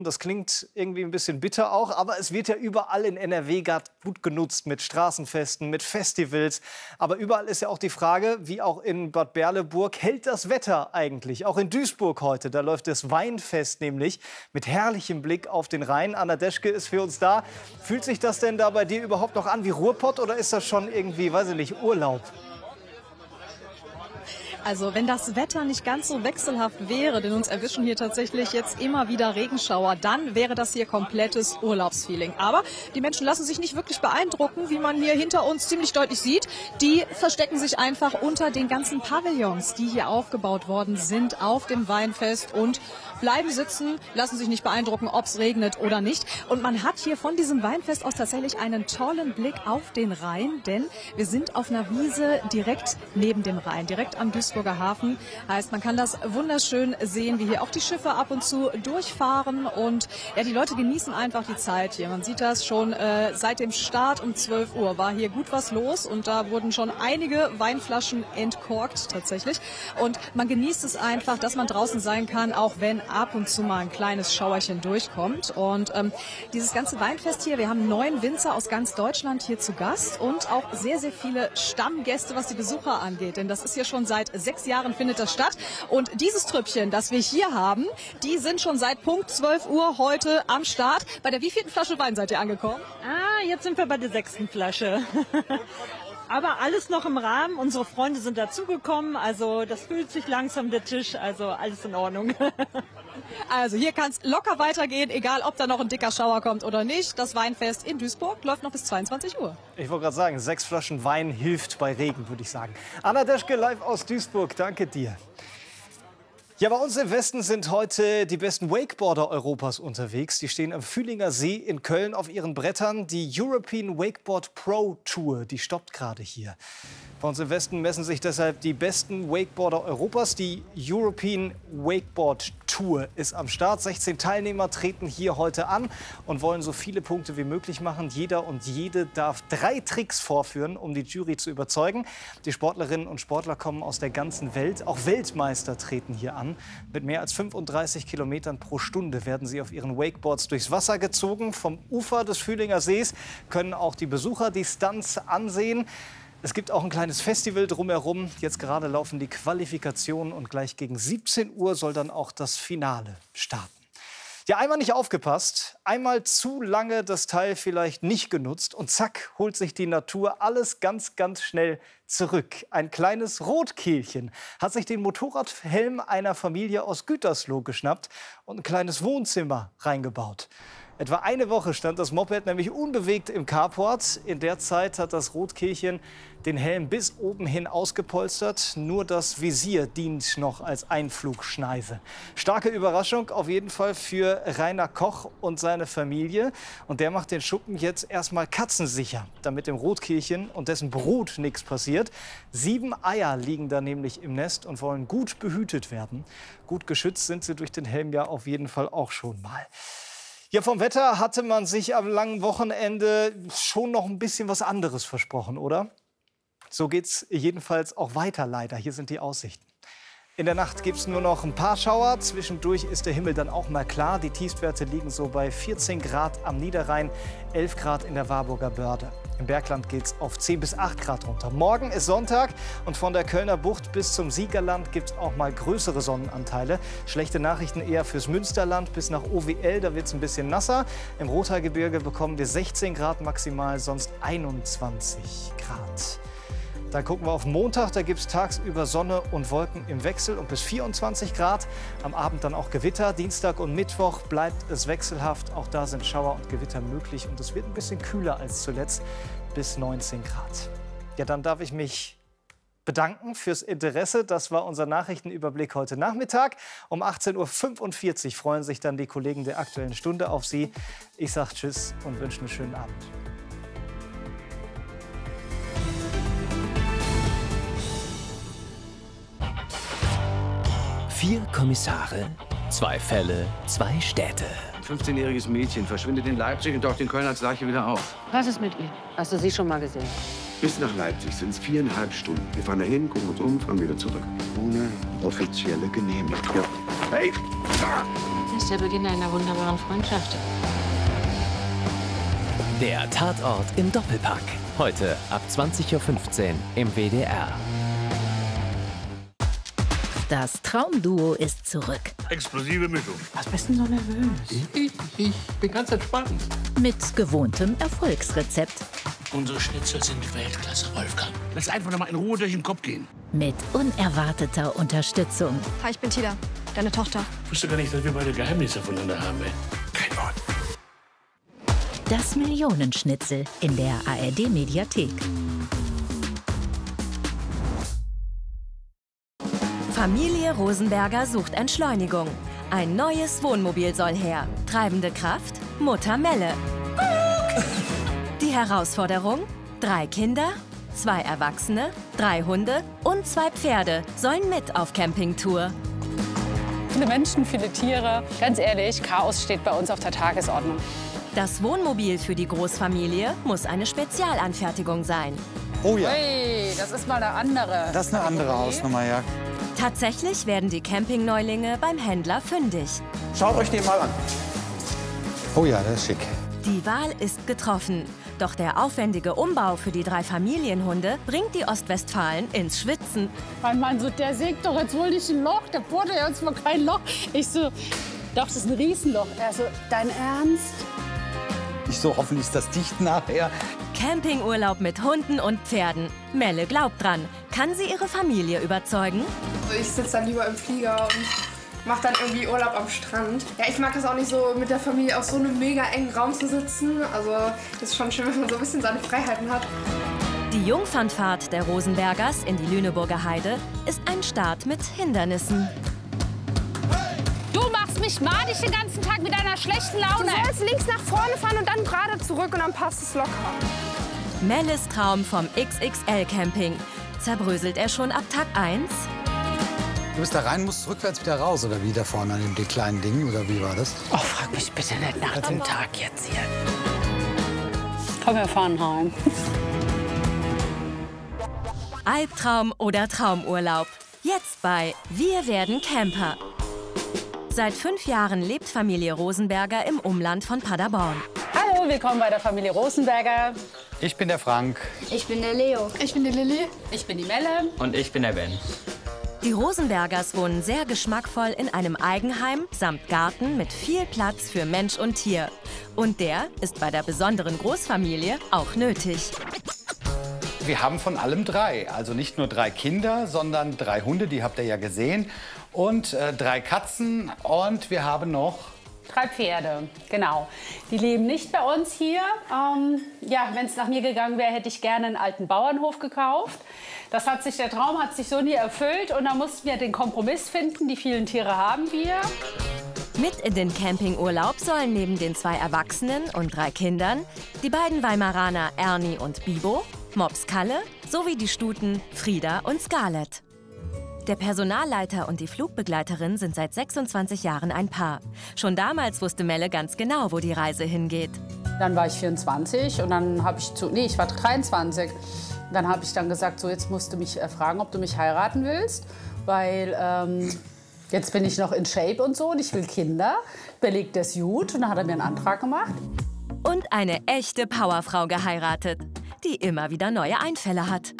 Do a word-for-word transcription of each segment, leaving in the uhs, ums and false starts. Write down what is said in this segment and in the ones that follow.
Das klingt irgendwie ein bisschen bitter auch, aber es wird ja überall in N R W gerade gut genutzt mit Straßenfesten, mit Festivals. Aber überall ist ja auch die Frage, wie auch in Bad Berleburg, hält das Wetter eigentlich? Auch in Duisburg heute, da läuft das Weinfest nämlich mit herrlichem Blick auf den Rhein. Anna Deschke ist für uns da. Fühlt sich das denn da bei dir überhaupt noch an wie Ruhrpott oder ist das schon irgendwie, weiß ich nicht, Urlaub? Also wenn das Wetter nicht ganz so wechselhaft wäre, denn uns erwischen hier tatsächlich jetzt immer wieder Regenschauer, dann wäre das hier komplettes Urlaubsfeeling. Aber die Menschen lassen sich nicht wirklich beeindrucken, wie man hier hinter uns ziemlich deutlich sieht. Die verstecken sich einfach unter den ganzen Pavillons, die hier aufgebaut worden sind auf dem Weinfest und bleiben sitzen, lassen sich nicht beeindrucken, ob es regnet oder nicht. Und man hat hier von diesem Weinfest aus tatsächlich einen tollen Blick auf den Rhein, denn wir sind auf einer Wiese direkt neben dem Rhein, direkt am Duisburger Hafen. Heißt, man kann das wunderschön sehen, wie hier auch die Schiffe ab und zu durchfahren. Und ja, die Leute genießen einfach die Zeit hier. Man sieht das schon äh, seit dem Start um zwölf Uhr war hier gut was los und da wurden schon einige Weinflaschen entkorkt tatsächlich. Und man genießt es einfach, dass man draußen sein kann, auch wenn ab und zu mal ein kleines Schauerchen durchkommt. Und ähm, dieses ganze Weinfest hier, wir haben neun Winzer aus ganz Deutschland hier zu Gast und auch sehr, sehr viele Stammgäste, was die Besucher angeht. Denn das ist hier schon seit sechs Jahren findet das statt. Und dieses Trüppchen, das wir hier haben, die sind schon seit Punkt zwölf Uhr heute am Start. Bei der wievielten Flasche Wein seid ihr angekommen? Ah, jetzt sind wir bei der sechsten Flasche. Aber alles noch im Rahmen. Unsere Freunde sind dazugekommen. Also das füllt sich langsam der Tisch. Also alles in Ordnung. Also hier kann es locker weitergehen, egal ob da noch ein dicker Schauer kommt oder nicht. Das Weinfest in Duisburg läuft noch bis zweiundzwanzig Uhr. Ich wollte gerade sagen, sechs Flaschen Wein hilft bei Regen, würde ich sagen. Anna Deschke live aus Duisburg, danke dir. Ja, bei uns im Westen sind heute die besten Wakeboarder Europas unterwegs. Die stehen am Fühlinger See in Köln auf ihren Brettern. Die European Wakeboard Pro Tour, die stoppt gerade hier. Bei uns im Westen messen sich deshalb die besten Wakeboarder Europas. Die European Wakeboard Tour ist am Start. sechzehn Teilnehmer treten hier heute an und wollen so viele Punkte wie möglich machen. Jeder und jede darf drei Tricks vorführen, um die Jury zu überzeugen. Die Sportlerinnen und Sportler kommen aus der ganzen Welt. Auch Weltmeister treten hier an. Mit mehr als fünfunddreißig Kilometern pro Stunde werden sie auf ihren Wakeboards durchs Wasser gezogen. Vom Ufer des Fühlinger Sees können auch die Besucher die Stunts ansehen. Es gibt auch ein kleines Festival drumherum. Jetzt gerade laufen die Qualifikationen und gleich gegen siebzehn Uhr soll dann auch das Finale starten. Ja, einmal nicht aufgepasst, einmal zu lange das Teil vielleicht nicht genutzt und zack, holt sich die Natur alles ganz, ganz schnell zurück. Ein kleines Rotkehlchen hat sich den Motorradhelm einer Familie aus Gütersloh geschnappt und ein kleines Wohnzimmer reingebaut. Etwa eine Woche stand das Moped nämlich unbewegt im Carport. In der Zeit hat das Rotkehlchen den Helm bis oben hin ausgepolstert. Nur das Visier dient noch als Einflugschneise. Starke Überraschung auf jeden Fall für Rainer Koch und seine Familie. Und der macht den Schuppen jetzt erstmal katzensicher, damit dem Rotkehlchen und dessen Brut nichts passiert. Sieben Eier liegen da nämlich im Nest und wollen gut behütet werden. Gut geschützt sind sie durch den Helm ja auf jeden Fall auch schon mal. Ja, vom Wetter hatte man sich am langen Wochenende schon noch ein bisschen was anderes versprochen, oder? So geht's jedenfalls auch weiter leider. Hier sind die Aussichten. In der Nacht gibt es nur noch ein paar Schauer. Zwischendurch ist der Himmel dann auch mal klar. Die Tiefstwerte liegen so bei vierzehn Grad am Niederrhein, elf Grad in der Warburger Börde. Im Bergland geht es auf zehn bis acht Grad runter. Morgen ist Sonntag und von der Kölner Bucht bis zum Siegerland gibt es auch mal größere Sonnenanteile. Schlechte Nachrichten eher fürs Münsterland bis nach O W L, da wird es ein bisschen nasser. Im Rothaargebirge bekommen wir sechzehn Grad maximal, sonst einundzwanzig Grad. Dann gucken wir auf Montag, da gibt es tagsüber Sonne und Wolken im Wechsel und bis vierundzwanzig Grad. Am Abend dann auch Gewitter. Dienstag und Mittwoch bleibt es wechselhaft. Auch da sind Schauer und Gewitter möglich und es wird ein bisschen kühler als zuletzt, bis neunzehn Grad. Ja, dann darf ich mich bedanken fürs Interesse. Das war unser Nachrichtenüberblick heute Nachmittag. Um achtzehn Uhr fünfundvierzig freuen sich dann die Kollegen der Aktuellen Stunde auf Sie. Ich sage Tschüss und wünsche einen schönen Abend. Vier Kommissare, zwei Fälle, zwei Städte. Ein fünfzehnjähriges Mädchen verschwindet in Leipzig und taucht in Köln als Leiche wieder auf. Was ist mit ihr? Hast du sie schon mal gesehen? Bis nach Leipzig sind es viereinhalb Stunden. Wir fahren dahin, gucken uns um, fahren wieder zurück. Ohne offizielle Genehmigung. Ja. Hey! Das der Beginn einer wunderbaren Freundschaft. Der Tatort im Doppelpack. Heute ab zwanzig Uhr fünfzehn im W D R. Das Traumduo ist zurück. Explosive Mischung. Was bist denn so nervös? Ich, ich bin ganz entspannt. Mit gewohntem Erfolgsrezept. Unsere Schnitzel sind Weltklasse, Wolfgang. Lass einfach noch mal in Ruhe durch den Kopf gehen. Mit unerwarteter Unterstützung. Hi, ich bin Tila, deine Tochter. Ich wusste gar nicht, dass wir beide Geheimnisse voneinander haben, ey. Kein Wort. Das Millionenschnitzel in der A R D-Mediathek. Familie Rosenberger sucht Entschleunigung. Ein neues Wohnmobil soll her. Treibende Kraft? Mutter Melle. Die Herausforderung? Drei Kinder, zwei Erwachsene, drei Hunde und zwei Pferde sollen mit auf Campingtour. Viele Menschen, viele Tiere. Ganz ehrlich, Chaos steht bei uns auf der Tagesordnung. Das Wohnmobil für die Großfamilie muss eine Spezialanfertigung sein. Oh ja. Hey, das ist mal eine andere. Das ist eine andere Hausnummer, ja. Tatsächlich werden die Campingneulinge beim Händler fündig. Schaut euch den mal an. Oh ja, das ist schick. Die Wahl ist getroffen. Doch der aufwendige Umbau für die drei Familienhunde bringt die Ostwestfalen ins Schwitzen. Mein Mann so, der sägt doch jetzt wohl nicht ein Loch. Der bohrt ja jetzt mal kein Loch. Ich so, doch, das ist ein Riesenloch. Er so, dein Ernst? Ich so, hoffentlich ist das dicht nachher. Campingurlaub mit Hunden und Pferden. Melle glaubt dran. Kann sie ihre Familie überzeugen? Ich sitze dann lieber im Flieger und mache dann irgendwie Urlaub am Strand. Ja, ich mag das auch nicht so, mit der Familie auf so einem mega engen Raum zu sitzen. Also das ist schon schön, wenn man so ein bisschen seine Freiheiten hat. Die Jungfernfahrt der Rosenbergers in die Lüneburger Heide ist ein Start mit Hindernissen. Du machst mich madig den ganzen Tag mit deiner schlechten Laune. Du sollst links nach vorne fahren und dann gerade zurück und dann passt es locker. Melles Traum vom X X L-Camping. Zerbröselt er schon ab Tag eins? Du bist da rein, musst rückwärts wieder raus, oder wie da vorne an dem kleinen Ding, oder wie war das? Oh, frag mich bitte nicht nach dem Tag jetzt hier. Komm, wir fahren heim. Albtraum oder Traumurlaub? Jetzt bei Wir werden Camper. Seit fünf Jahren lebt Familie Rosenberger im Umland von Paderborn. Hallo, willkommen bei der Familie Rosenberger. Ich bin der Frank. Ich bin der Leo. Ich bin die Lilly. Ich bin die Melle. Und ich bin der Ben. Die Rosenbergers wohnen sehr geschmackvoll in einem Eigenheim samt Garten mit viel Platz für Mensch und Tier. Und der ist bei der besonderen Großfamilie auch nötig. Wir haben von allem drei. Also nicht nur drei Kinder, sondern drei Hunde, die habt ihr ja gesehen. Und äh, drei Katzen. Und wir haben noch... Drei Pferde, genau. Die leben nicht bei uns hier. Ähm, ja, wenn es nach mir gegangen wäre, hätte ich gerne einen alten Bauernhof gekauft. Das hat sich, der Traum hat sich so nie erfüllt. Und da mussten wir den Kompromiss finden. Die vielen Tiere haben wir. Mit in den Campingurlaub sollen neben den zwei Erwachsenen und drei Kindern die beiden Weimaraner Ernie und Bibo, Mops Kalle sowie die Stuten Frieda und Scarlett. Der Personalleiter und die Flugbegleiterin sind seit sechsundzwanzig Jahren ein Paar. Schon damals wusste Melle ganz genau, wo die Reise hingeht. Dann war ich vierundzwanzig und dann habe ich zu, nee, ich war dreiundzwanzig. Dann habe ich dann gesagt, so jetzt musst du mich fragen, ob du mich heiraten willst, weil ähm, jetzt bin ich noch in Shape und so und ich will Kinder. Belegt das gut und dann hat er mir einen Antrag gemacht. Und eine echte Powerfrau geheiratet, die immer wieder neue Einfälle hat.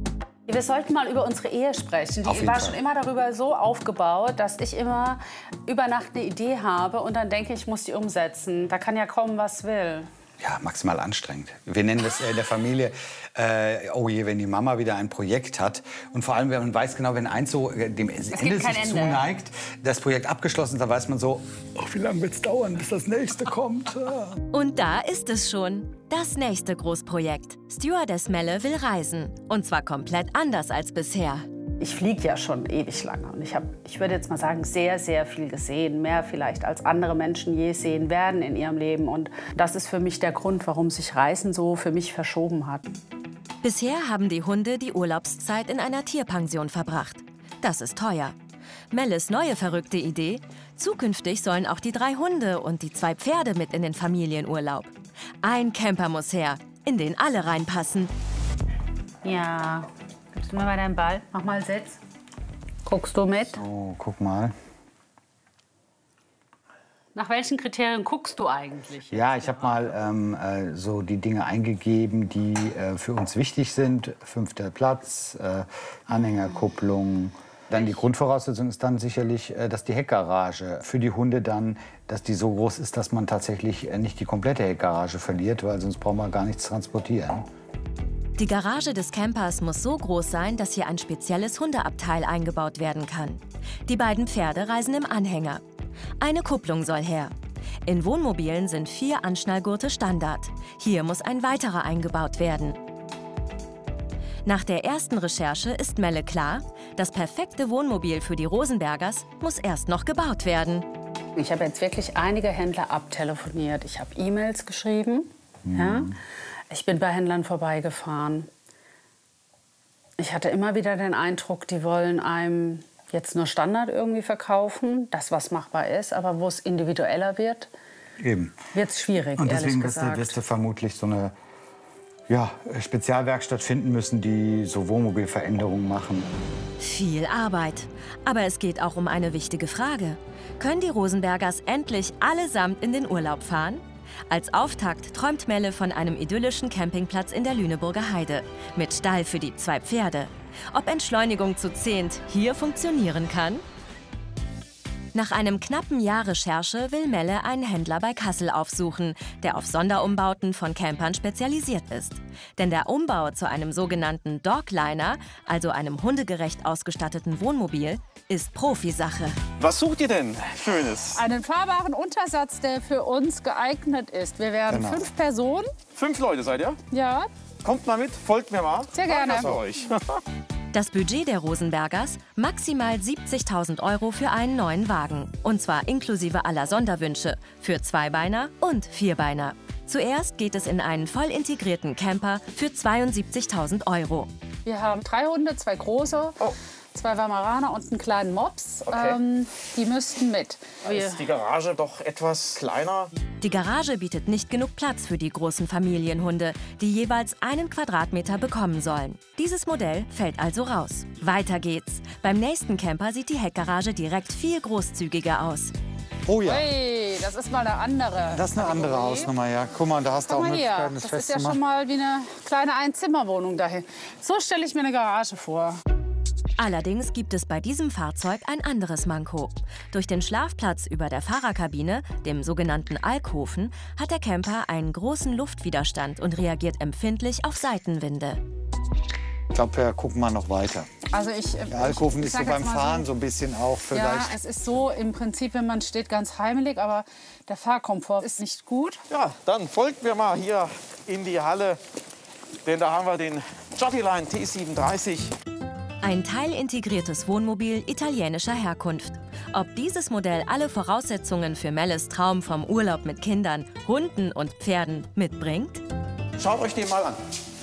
Wir sollten mal über unsere Ehe sprechen. Die war schon immer darüber so aufgebaut, dass ich immer über Nacht eine Idee habe und dann denke ich, ich muss die umsetzen. Da kann ja kommen, was will. Ja, maximal anstrengend. Wir nennen das in der Familie, äh, oh je, wenn die Mama wieder ein Projekt hat. Und vor allem, wenn man weiß genau, wenn eins so äh, dem Ende sich Ende. zuneigt, das Projekt abgeschlossen ist, dann weiß man so, oh, wie lange wird es dauern, bis das nächste kommt. Und da ist es schon, das nächste Großprojekt. Stewardess Melle will reisen. Und zwar komplett anders als bisher. Ich fliege ja schon ewig lange und ich habe, ich würde jetzt mal sagen, sehr, sehr viel gesehen. Mehr vielleicht, als andere Menschen je sehen werden in ihrem Leben. Und das ist für mich der Grund, warum sich Reisen so für mich verschoben hat. Bisher haben die Hunde die Urlaubszeit in einer Tierpension verbracht. Das ist teuer. Melles neue verrückte Idee: Zukünftig sollen auch die drei Hunde und die zwei Pferde mit in den Familienurlaub. Ein Camper muss her, in den alle reinpassen. Ja. Gibst du mir mal deinen Ball? Mach mal Sitz. Guckst du mit? Oh, guck mal. Nach welchen Kriterien guckst du eigentlich? Ja, ich habe mal ähm, äh, so die Dinge eingegeben, die äh, für uns wichtig sind. Fünfter Platz, äh, Anhängerkupplung. Dann die Grundvoraussetzung ist dann sicherlich, äh, dass die Heckgarage für die Hunde dann, dass die so groß ist, dass man tatsächlich äh, nicht die komplette Heckgarage verliert, weil sonst braucht man gar nichts transportieren. Die Garage des Campers muss so groß sein, dass hier ein spezielles Hundeabteil eingebaut werden kann. Die beiden Pferde reisen im Anhänger. Eine Kupplung soll her. In Wohnmobilen sind vier Anschnallgurte Standard. Hier muss ein weiterer eingebaut werden. Nach der ersten Recherche ist Melle klar, das perfekte Wohnmobil für die Rosenbergers muss erst noch gebaut werden. Ich habe jetzt wirklich einige Händler abtelefoniert. Ich habe E-Mails geschrieben. Mhm. Ja. Ich bin bei Händlern vorbeigefahren. Ich hatte immer wieder den Eindruck, die wollen einem jetzt nur Standard irgendwie verkaufen, das was machbar ist, aber wo es individueller wird, Eben. wird es schwierig, Und deswegen ehrlich wirst du, wirst du vermutlich so eine ja, Spezialwerkstatt finden müssen, die so Wohnmobilveränderungen machen. Viel Arbeit. Aber es geht auch um eine wichtige Frage. Können die Rosenbergers endlich allesamt in den Urlaub fahren? Als Auftakt träumt Melle von einem idyllischen Campingplatz in der Lüneburger Heide. Mit Stall für die zwei Pferde. Ob Entschleunigung zu zehnt hier funktionieren kann? Nach einem knappen Jahr Recherche will Melle einen Händler bei Kassel aufsuchen, der auf Sonderumbauten von Campern spezialisiert ist. Denn der Umbau zu einem sogenannten Dogliner, also einem hundegerecht ausgestatteten Wohnmobil, ist Profisache. Was sucht ihr denn Schönes? Einen fahrbaren Untersatz, der für uns geeignet ist. Wir werden Genau. fünf Personen. Fünf Leute seid ihr? Ja. Kommt mal mit, folgt mir mal. Sehr gerne. Für euch. Das Budget der Rosenbergers? Maximal siebzigtausend Euro für einen neuen Wagen. Und zwar inklusive aller Sonderwünsche für Zweibeiner und Vierbeiner. Zuerst geht es in einen voll integrierten Camper für zweiundsiebzigtausend Euro. Wir haben drei Hunde, zwei große, oh. zwei Weimaraner und einen kleinen Mops. Okay. Ähm, die müssten mit. Da ist die Garage doch etwas kleiner. Die Garage bietet nicht genug Platz für die großen Familienhunde, die jeweils einen Quadratmeter bekommen sollen. Dieses Modell fällt also raus. Weiter geht's. Beim nächsten Camper sieht die Heckgarage direkt viel großzügiger aus. Oh ja. Hey, das ist mal eine andere. Das ist eine andere Kategorie. Hausnummer, ja. Guck mal, da hast du Guck auch mal hier, Möglichkeiten, das das ist ja festzumachen. schon mal wie eine kleine Einzimmerwohnung dahin. So stelle ich mir eine Garage vor. Allerdings gibt es bei diesem Fahrzeug ein anderes Manko. Durch den Schlafplatz über der Fahrerkabine, dem sogenannten Alkoven, hat der Camper einen großen Luftwiderstand und reagiert empfindlich auf Seitenwinde. Ich glaube, wir gucken mal noch weiter. Also ich, Der Alkoven ich ist so sag beim jetzt mal Fahren so ein bisschen auch Ja, vielleicht. es ist so im Prinzip, wenn man steht, ganz heimelig, aber der Fahrkomfort ist nicht gut. Ja, dann folgt mir mal hier in die Halle, denn da haben wir den Jottyline T siebenunddreißig. Ein teilintegriertes Wohnmobil italienischer Herkunft. Ob dieses Modell alle Voraussetzungen für Melles Traum vom Urlaub mit Kindern, Hunden und Pferden mitbringt? Schaut euch den mal an.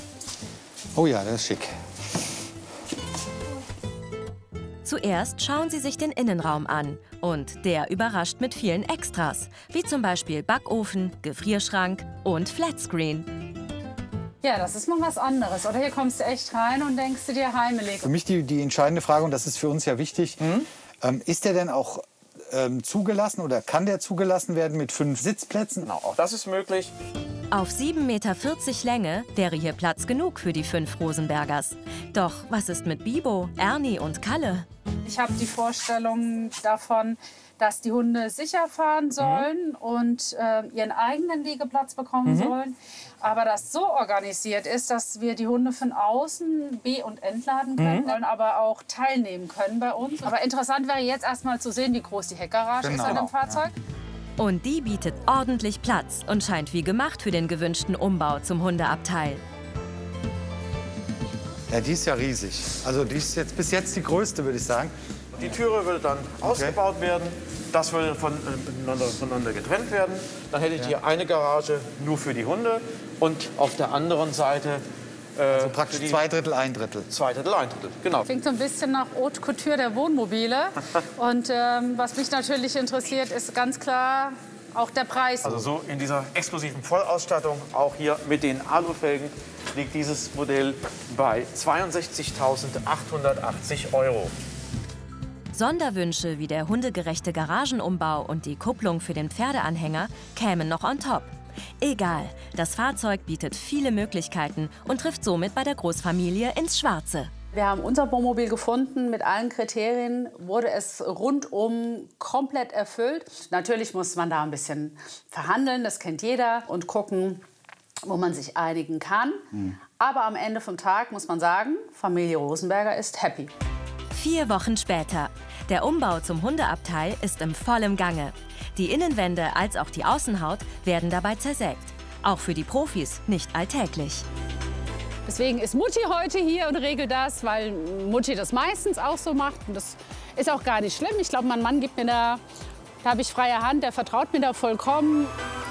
Oh ja, das ist schick. Zuerst schauen Sie sich den Innenraum an. Und der überrascht mit vielen Extras, wie zum Beispiel Backofen, Gefrierschrank und Flatscreen. Ja, das ist mal was anderes. Oder hier kommst du echt rein und denkst du dir heimelig. Für mich die, die entscheidende Frage, und das ist für uns ja wichtig, mhm. ähm, ist der denn auch ähm, zugelassen oder kann der zugelassen werden mit fünf Sitzplätzen? Genau, auch das ist möglich. Auf sieben Meter vierzig Länge wäre hier Platz genug für die fünf Rosenbergers. Doch was ist mit Bibo, Ernie und Kalle? Ich habe die Vorstellung davon, dass die Hunde sicher fahren sollen mhm. und äh, ihren eigenen Liegeplatz bekommen mhm. sollen. Aber das so organisiert ist, dass wir die Hunde von außen be- und entladen können, mhm. sollen aber auch teilnehmen können bei uns. Aber interessant wäre jetzt erstmal zu sehen, wie groß die Heckgarage genau. ist an dem Fahrzeug. Ja. Und die bietet ordentlich Platz und scheint wie gemacht für den gewünschten Umbau zum Hundeabteil. Ja, die ist ja riesig. Also die ist jetzt bis jetzt die größte, würde ich sagen. Die Türe würde dann okay. ausgebaut werden. Das würde voneinander, voneinander getrennt werden. Dann hättet ihr ja. eine Garage nur für die Hunde und auf der anderen Seite äh, also praktisch zwei Drittel, ein Drittel. Zwei Drittel, ein Drittel, genau. Klingt so ein bisschen nach Haute Couture der Wohnmobile. Und ähm, was mich natürlich interessiert, ist ganz klar auch der Preis. Also so in dieser exklusiven Vollausstattung, auch hier mit den Alufelgen, liegt dieses Modell bei zweiundsechzigtausendachthundertachtzig Euro. Sonderwünsche wie der hundegerechte Garagenumbau und die Kupplung für den Pferdeanhänger kämen noch on top. Egal, das Fahrzeug bietet viele Möglichkeiten und trifft somit bei der Großfamilie ins Schwarze. Wir haben unser Wohnmobil gefunden. Mit allen Kriterien wurde es rundum komplett erfüllt. Natürlich muss man da ein bisschen verhandeln, das kennt jeder, und gucken, wo man sich einigen kann. Mhm. Aber am Ende vom Tag muss man sagen, Familie Rosenberger ist happy. Vier Wochen später. Der Umbau zum Hundeabteil ist im vollen Gange. Die Innenwände als auch die Außenhaut werden dabei zersägt. Auch für die Profis nicht alltäglich. Deswegen ist Mutti heute hier und regelt das, weil Mutti das meistens auch so macht. Und das ist auch gar nicht schlimm. Ich glaube, mein Mann gibt mir da, da habe ich freie Hand, der vertraut mir da vollkommen.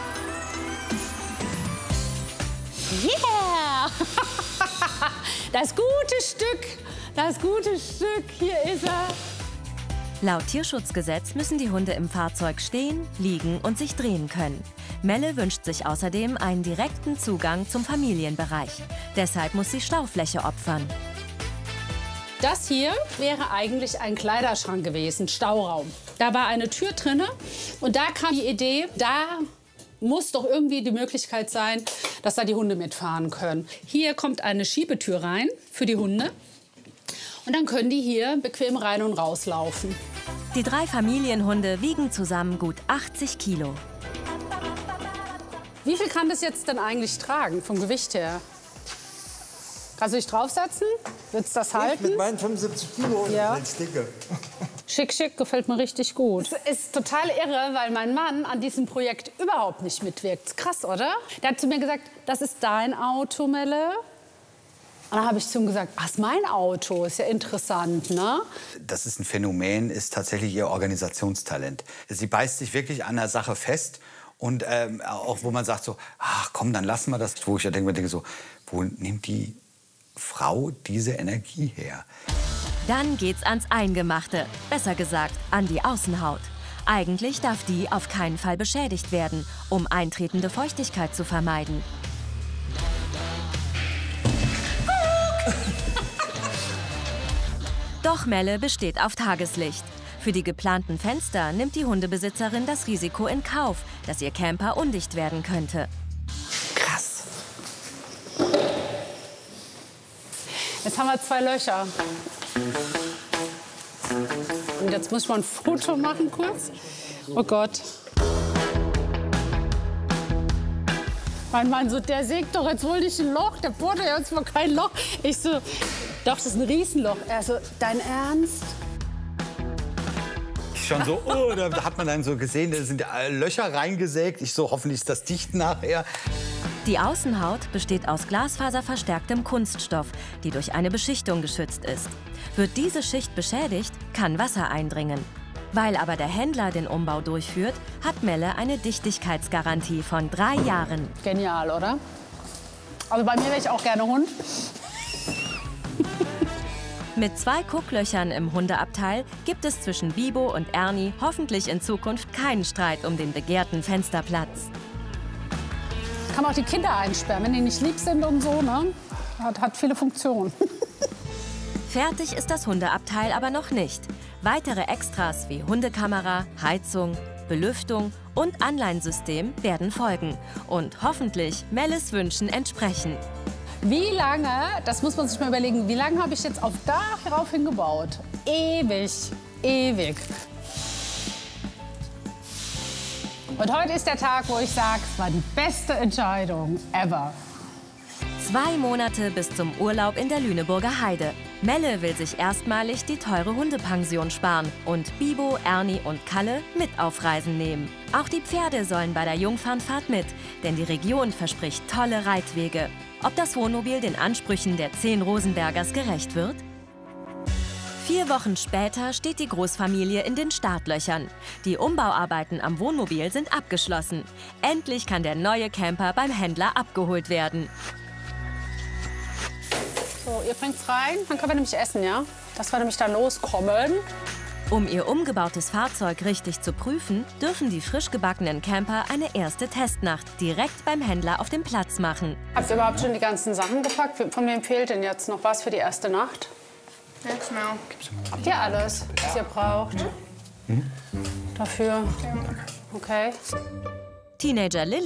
Yeah! Das gute Stück, das gute Stück, hier ist er. Laut Tierschutzgesetz müssen die Hunde im Fahrzeug stehen, liegen und sich drehen können. Melle wünscht sich außerdem einen direkten Zugang zum Familienbereich. Deshalb muss sie Staufläche opfern. Das hier wäre eigentlich ein Kleiderschrank gewesen, Stauraum. Da war eine Tür drin und da kam die Idee, da muss doch irgendwie die Möglichkeit sein, dass da die Hunde mitfahren können. Hier kommt eine Schiebetür rein für die Hunde. Und dann können die hier bequem rein und rauslaufen. Die drei Familienhunde wiegen zusammen gut achtzig Kilo. Wie viel kann das jetzt denn eigentlich tragen, vom Gewicht her? Kannst du dich draufsetzen? Willst du das halten? Ich mit meinen fünfundsiebzig Kilo und ja. ich dicke. Schick, schick, gefällt mir richtig gut. Es ist total irre, weil mein Mann an diesem Projekt überhaupt nicht mitwirkt. Krass, oder? Der hat zu mir gesagt, das ist dein Auto, Melle. Und dann habe ich zu ihm gesagt, ach, ist mein Auto, ist ja interessant, ne? Das ist ein Phänomen, ist tatsächlich ihr Organisationstalent. Sie beißt sich wirklich an der Sache fest und ähm, auch wo man sagt so, ach komm, dann lassen wir das. Wo ich ja denke, denke so, wo nimmt die Frau diese Energie her? Dann geht's ans Eingemachte, besser gesagt an die Außenhaut. Eigentlich darf die auf keinen Fall beschädigt werden, um eintretende Feuchtigkeit zu vermeiden. Doch Melle besteht auf Tageslicht. Für die geplanten Fenster nimmt die Hundebesitzerin das Risiko in Kauf, dass ihr Camper undicht werden könnte. Krass. Jetzt haben wir zwei Löcher. Und jetzt muss ich mal ein Foto machen kurz. Oh Gott. Mein Mann so, der sägt doch jetzt wohl nicht ein Loch, der bohrt ja jetzt mal kein Loch. Ich so, doch, das ist ein Riesenloch. Er so, dein Ernst? Schon so, oh, da hat man dann so gesehen, da sind Löcher reingesägt. Ich so, hoffentlich ist das dicht nachher. Die Außenhaut besteht aus glasfaserverstärktem Kunststoff, die durch eine Beschichtung geschützt ist. Wird diese Schicht beschädigt, kann Wasser eindringen. Weil aber der Händler den Umbau durchführt, hat Melle eine Dichtigkeitsgarantie von drei Jahren. Genial, oder? Also bei mir wäre ich auch gerne Hund. Mit zwei Gucklöchern im Hundeabteil gibt es zwischen Bibo und Ernie hoffentlich in Zukunft keinen Streit um den begehrten Fensterplatz. Kann man auch die Kinder einsperren, wenn die nicht lieb sind und so, ne? Hat, hat viele Funktionen. Fertig ist das Hundeabteil aber noch nicht. Weitere Extras wie Hundekamera, Heizung, Belüftung und Anleinsystem werden folgen und hoffentlich Melles Wünschen entsprechen. Wie lange, das muss man sich mal überlegen, wie lange habe ich jetzt auf darauf hingebaut? Ewig, ewig. Und heute ist der Tag, wo ich sage, es war die beste Entscheidung ever. Zwei Monate bis zum Urlaub in der Lüneburger Heide. Melle will sich erstmalig die teure Hundepension sparen und Bibo, Ernie und Kalle mit auf Reisen nehmen. Auch die Pferde sollen bei der Jungfernfahrt mit, denn die Region verspricht tolle Reitwege. Ob das Wohnmobil den Ansprüchen der zehn Rosenbergers gerecht wird? Vier Wochen später steht die Großfamilie in den Startlöchern. Die Umbauarbeiten am Wohnmobil sind abgeschlossen. Endlich kann der neue Camper beim Händler abgeholt werden. So, ihr bringt's rein, dann können wir nämlich essen, ja? Dass wir nämlich da loskommen. Um ihr umgebautes Fahrzeug richtig zu prüfen, dürfen die frisch gebackenen Camper eine erste Testnacht direkt beim Händler auf dem Platz machen. Habt ihr überhaupt schon die ganzen Sachen gepackt? Von wem fehlt denn jetzt noch was für die erste Nacht? Nichts mehr. Habt ihr alles, was ihr braucht? Mhm. Dafür? Okay. Teenager Lilly